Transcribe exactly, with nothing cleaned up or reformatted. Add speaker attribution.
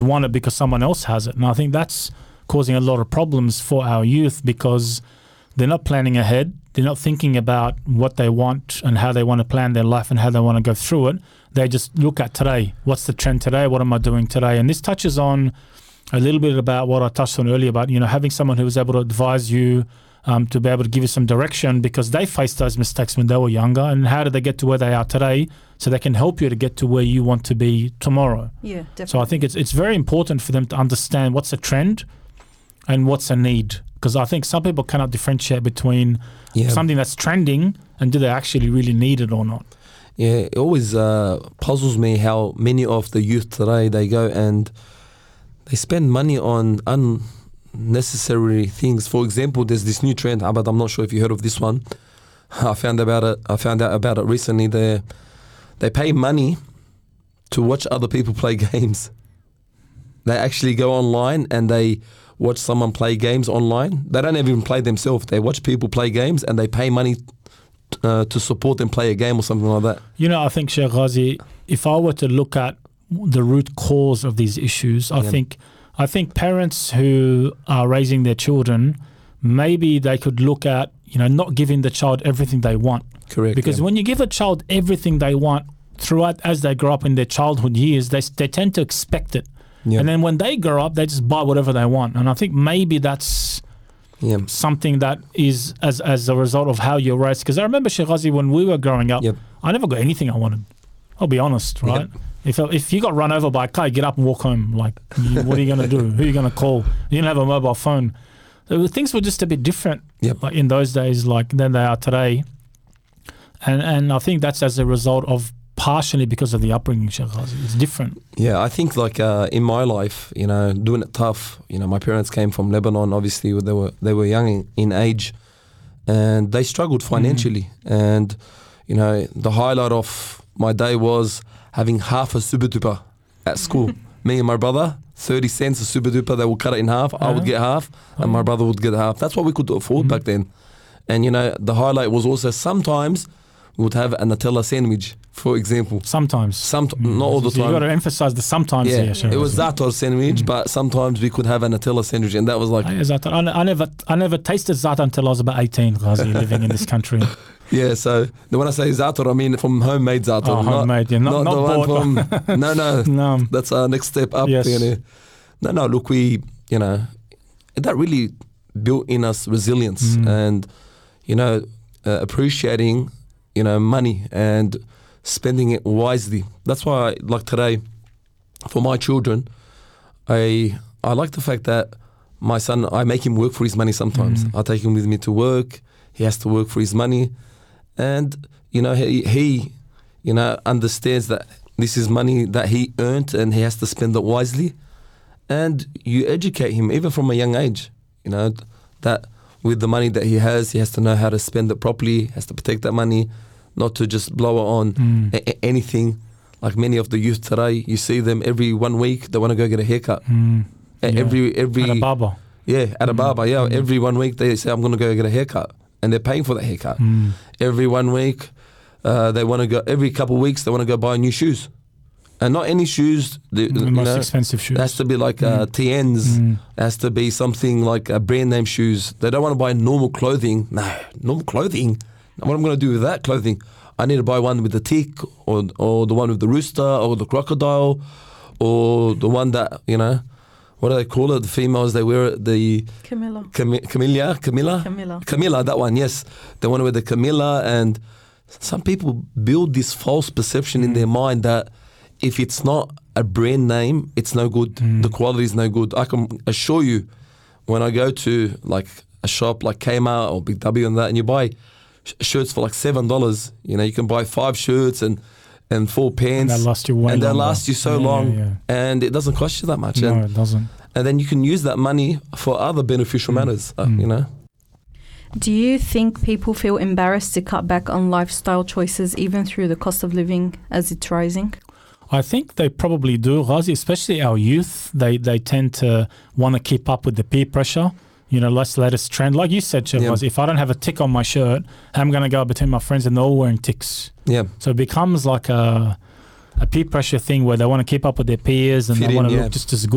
Speaker 1: want it because someone else has it. And I think that's causing a lot of problems for our youth because they're not planning ahead. They're not thinking about what they want and how they want to plan their life and how they want to go through it. They just look at today. What's the trend today? What am I doing today? And this touches on a little bit about what I touched on earlier about, you know, having someone who was able to advise you, um, to be able to give you some direction because they faced those mistakes when they were younger. And how did they get to where they are today so they can help you to get to where you want to be tomorrow?
Speaker 2: Yeah, definitely.
Speaker 1: So I think it's it's very important for them to understand what's a trend and what's a need. Because I think some people cannot differentiate between yeah. something that's trending and do they actually really need it or not.
Speaker 3: Yeah, it always uh, puzzles me how many of the youth today, they go and they spend money on unnecessary things. For example, there's this new trend, but I'm not sure if you heard of this one. I found about it. I found out about it recently. They they pay money to watch other people play games. They actually go online and they watch someone play games online. They don't even play themselves. They watch people play games and they pay money uh, to support them play a game or something like that.
Speaker 1: You know, I think, Sheikh Ghazi, if I were to look at the root cause of these issues, I
Speaker 3: yeah.
Speaker 1: think I think parents who are raising their children, maybe they could look at, you know, not giving the child everything they want.
Speaker 3: Correct.
Speaker 1: Because
Speaker 3: yeah.
Speaker 1: when you give a child everything they want throughout as they grow up in their childhood years, they they tend to expect it. Yeah. And then when they grow up, they just buy whatever they want. And I think maybe that's yeah. something that is as as a result of how you're raised. Because I remember, Sheikh Ghazi, when we were growing up,
Speaker 3: yep.
Speaker 1: I never got anything I wanted. I'll be honest, right? Yep. If if you got run over by a car, get up and walk home. Like, you, what are you going to do? Who are you going to call? You didn't have a mobile phone. So things were just a bit different
Speaker 3: yep.
Speaker 1: like in those days like than they are today. And and I think that's as a result of partially because of the upbringing, Sheikh Ghazi. It's different.
Speaker 3: Yeah, I think like uh, in my life, you know, doing it tough. You know, my parents came from Lebanon. Obviously, they were they were young in, in age, and they struggled financially. Mm. And you know, the highlight of my day was having half a super duper at school. Me and my brother, thirty cents a super duper. They would cut it in half. Uh-huh. I would get half, and uh-huh. my brother would get half. That's what we could afford mm. back then. And you know, the highlight was also sometimes we would have a Nutella sandwich, for example.
Speaker 1: Sometimes.
Speaker 3: Some, mm. Not all the
Speaker 1: so
Speaker 3: time.
Speaker 1: You've got to emphasize the sometimes
Speaker 3: yeah.
Speaker 1: here. Sheikh
Speaker 3: It was za'atar sandwich, mm. but sometimes we could have a Nutella sandwich, and that was like...
Speaker 1: I, I, I never I never tasted za'atar until I was about eighteen, Ghazi, living in this country.
Speaker 3: Yeah, so when I say za'atar, I mean from homemade za'atar.
Speaker 1: Oh,
Speaker 3: not,
Speaker 1: homemade, yeah. Not,
Speaker 3: not,
Speaker 1: not
Speaker 3: the
Speaker 1: bought.
Speaker 3: one from... no, no,
Speaker 1: no.
Speaker 3: That's our next step up.
Speaker 1: Yes.
Speaker 3: You know. No, no, look, we, you know, that really built in us resilience mm. and, you know, uh, appreciating, you know, money and spending it wisely. That's why, like today, for my children, I I like the fact that my son, I make him work for his money sometimes. Mm. I take him with me to work. He has to work for his money. And, you know, he, he, you know, understands that this is money that he earned and he has to spend it wisely. And you educate him, even from a young age, you know, that with the money that he has, he has to know how to spend it properly, has to protect that money, not to just blow it on mm. a- anything. Like many of the youth today, you see them every one week, they want to go get a haircut.
Speaker 1: Mm.
Speaker 3: Yeah. Every, every,
Speaker 1: at a barber.
Speaker 3: Yeah, at mm. a barber, yeah. Mm. Every one week they say, I'm going to go get a haircut. And they're paying for that haircut. Mm. Every one week, uh, they want to go, every couple of weeks, they want to go buy new shoes. And not any shoes. The,
Speaker 1: the most
Speaker 3: know,
Speaker 1: expensive shoes.
Speaker 3: It has to be like uh, mm. T Ns. Mm. It has to be something like uh, brand name shoes. They don't want to buy normal clothing. No, normal clothing. What am I going to do with that clothing? I need to buy one with the tick, or or the one with the rooster, or the crocodile, or the one that, you know, what do they call it? The females, they wear it, the...
Speaker 2: Camilla.
Speaker 3: Cam- Camilla? Camilla?
Speaker 2: Camilla.
Speaker 3: Camilla, that one, yes. They want to wear the Camilla, and some people build this false perception mm. in their mind that if it's not a brand name, it's no good. Mm. The quality is no good. I can assure you, when I go to like a shop like Kmart or Big W and that, and you buy sh- shirts for like seven dollars, you know, you can buy five shirts and, and four pants.
Speaker 1: And they last you way
Speaker 3: And they
Speaker 1: longer.
Speaker 3: last you so
Speaker 1: yeah,
Speaker 3: long.
Speaker 1: Yeah, yeah.
Speaker 3: And it doesn't cost you that much.
Speaker 1: No,
Speaker 3: and,
Speaker 1: it doesn't.
Speaker 3: And then you can use that money for other beneficial mm. matters, uh,
Speaker 1: mm.
Speaker 3: you know.
Speaker 2: Do you think people feel embarrassed to cut back on lifestyle choices even through the cost of living as it's rising?
Speaker 1: I think they probably do, Ghazi, especially our youth. They they tend to want to keep up with the peer pressure. You know, let's latest trend. Like you said, Sheikh, yeah. Ghazi, if I don't have a tick on my shirt, I'm going to go between my friends and they're all wearing ticks.
Speaker 3: Yeah.
Speaker 1: So it becomes like a, a peer pressure thing where they want to keep up with their peers and
Speaker 3: Fit
Speaker 1: they
Speaker 3: in,
Speaker 1: want to
Speaker 3: yeah.
Speaker 1: look just as good.